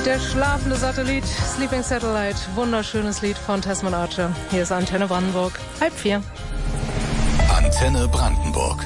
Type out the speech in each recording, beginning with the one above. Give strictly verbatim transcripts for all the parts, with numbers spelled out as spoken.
Der schlafende Satellit, Sleeping Satellite, wunderschönes Lied von Tesman Archer. Hier ist Antenne Brandenburg, halb vier. Antenne Brandenburg.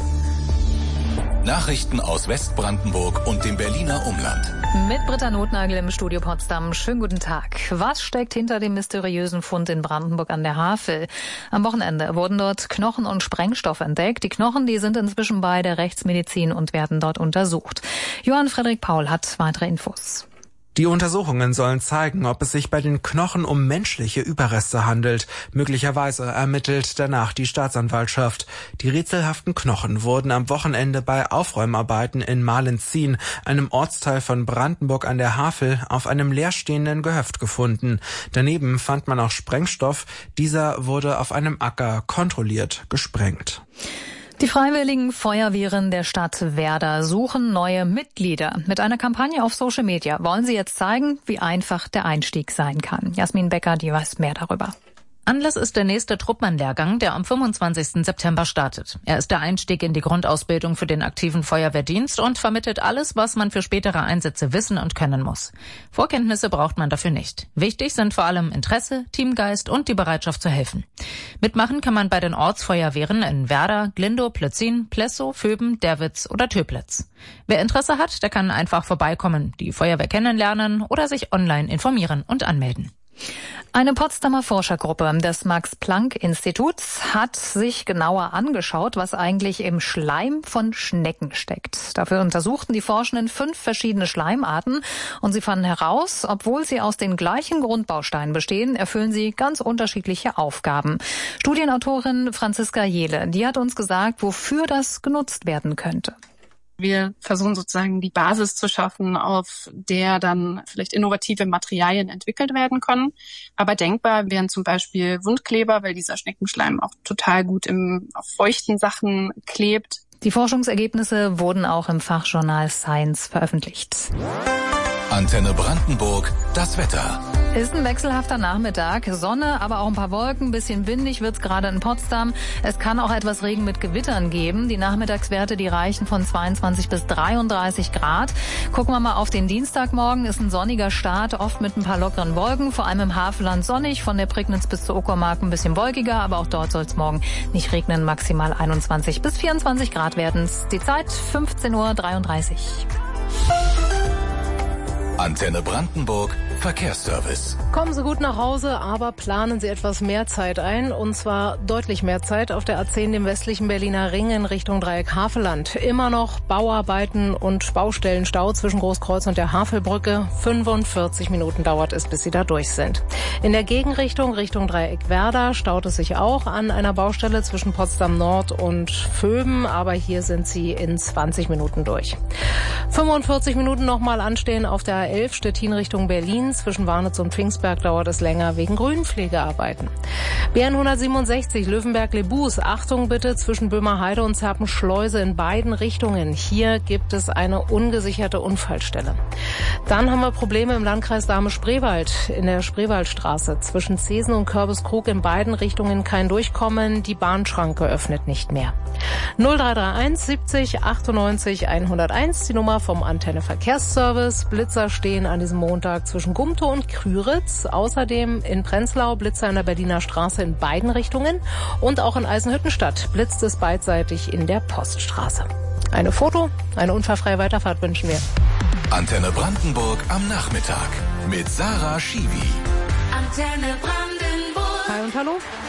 Nachrichten aus Westbrandenburg und dem Berliner Umland. Mit Britta Notnagel im Studio Potsdam. Schönen guten Tag. Was steckt hinter dem mysteriösen Fund in Brandenburg an der Havel? Am Wochenende wurden dort Knochen und Sprengstoff entdeckt. Die Knochen, die sind inzwischen bei der Rechtsmedizin und werden dort untersucht. Johann Frederik Paul hat weitere Infos. Die Untersuchungen sollen zeigen, ob es sich bei den Knochen um menschliche Überreste handelt. Möglicherweise ermittelt danach die Staatsanwaltschaft. Die rätselhaften Knochen wurden am Wochenende bei Aufräumarbeiten in Mahlenzien, einem Ortsteil von Brandenburg an der Havel, auf einem leerstehenden Gehöft gefunden. Daneben fand man auch Sprengstoff. Dieser wurde auf einem Acker kontrolliert gesprengt. Die Freiwilligen Feuerwehren der Stadt Werder suchen neue Mitglieder. Mit einer Kampagne auf Social Media wollen sie jetzt zeigen, wie einfach der Einstieg sein kann. Jasmin Becker, die weiß mehr darüber. Anlass ist der nächste Truppmannlehrgang, der am fünfundzwanzigsten September startet. Er ist der Einstieg in die Grundausbildung für den aktiven Feuerwehrdienst und vermittelt alles, was man für spätere Einsätze wissen und können muss. Vorkenntnisse braucht man dafür nicht. Wichtig sind vor allem Interesse, Teamgeist und die Bereitschaft zu helfen. Mitmachen kann man bei den Ortsfeuerwehren in Werder, Glindow, Plötzin, Plessow, Vöben, Derwitz oder Töplitz. Wer Interesse hat, der kann einfach vorbeikommen, die Feuerwehr kennenlernen oder sich online informieren und anmelden. Eine Potsdamer Forschergruppe des Max-Planck-Instituts hat sich genauer angeschaut, was eigentlich im Schleim von Schnecken steckt. Dafür untersuchten die Forschenden fünf verschiedene Schleimarten und sie fanden heraus, obwohl sie aus den gleichen Grundbausteinen bestehen, erfüllen sie ganz unterschiedliche Aufgaben. Studienautorin Franziska Jehle, die hat uns gesagt, wofür das genutzt werden könnte. Wir versuchen sozusagen die Basis zu schaffen, auf der dann vielleicht innovative Materialien entwickelt werden können. Aber denkbar wären zum Beispiel Wundkleber, weil dieser Schneckenschleim auch total gut im, auf feuchten Sachen klebt. Die Forschungsergebnisse wurden auch im Fachjournal Science veröffentlicht. Antenne Brandenburg, das Wetter. Ist ein wechselhafter Nachmittag. Sonne, aber auch ein paar Wolken. Bisschen windig wird's gerade in Potsdam. Es kann auch etwas Regen mit Gewittern geben. Die Nachmittagswerte, die reichen von zweiundzwanzig bis dreiunddreißig Grad. Gucken wir mal auf den Dienstagmorgen. Ist ein sonniger Start, oft mit ein paar lockeren Wolken. Vor allem im Havelland sonnig. Von der Prignitz bis zur Uckermark ein bisschen wolkiger. Aber auch dort soll's morgen nicht regnen. Maximal einundzwanzig bis vierundzwanzig Grad werden's. Die Zeit fünfzehn Uhr dreiunddreißig. Antenne Brandenburg, Verkehrsservice. Kommen Sie gut nach Hause, aber planen Sie etwas mehr Zeit ein, und zwar deutlich mehr Zeit auf der A zehn, dem westlichen Berliner Ring in Richtung Dreieck Havelland. Immer noch Bauarbeiten und Baustellenstau zwischen Großkreuz und der Havelbrücke. fünfundvierzig Minuten dauert es, bis Sie da durch sind. In der Gegenrichtung, Richtung Dreieck Werder, staut es sich auch an einer Baustelle zwischen Potsdam Nord und Vöben, aber hier sind Sie in zwanzig Minuten durch. fünfundvierzig Minuten nochmal anstehen auf der A elf, Stettin Richtung Berlin. Zwischen Warnitz und Pfingstberg dauert es länger wegen Grünpflegearbeiten. B N hundertsiebenundsechzig Löwenberg-Lebus. Achtung bitte zwischen Böhmerheide und Zerpenschleuse in beiden Richtungen. Hier gibt es eine ungesicherte Unfallstelle. Dann haben wir Probleme im Landkreis Dahme-Spreewald in der Spreewaldstraße. Zwischen Zesen und Körbeskrug in beiden Richtungen kein Durchkommen. Die Bahnschranke öffnet nicht mehr. null drei drei eins siebzig achtundneunzig hunderteins, die Nummer vom Antenne Verkehrsservice. Blitzer stehen an diesem Montag zwischen Gumtow und Krüritz. Außerdem in Prenzlau Blitzer an der Berliner Straße in beiden Richtungen. Und auch in Eisenhüttenstadt blitzt es beidseitig in der Poststraße. Eine Foto, eine unfallfreie Weiterfahrt wünschen wir. Antenne Brandenburg am Nachmittag mit Sarah Schiwi. Antenne Brandenburg. Hi und hallo.